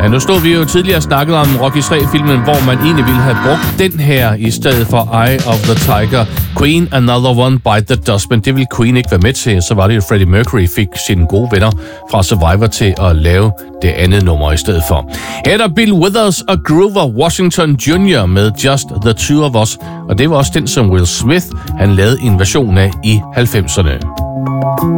Ja, nu stod vi jo tidligere og snakket om Rocky 3-filmen, hvor man egentlig ville have brugt den her i stedet for Eye of the Tiger. Queen, Another One Bite the Dust, men det ville Queen ikke være med til. Så var det jo, Freddie Mercury fik sine gode venner fra Survivor til at lave det andet nummer i stedet for. Her er Bill Withers og Grover Washington Jr. med Just the Two of Us, og det var også den, som Will Smith han lavede en version af i 90'erne.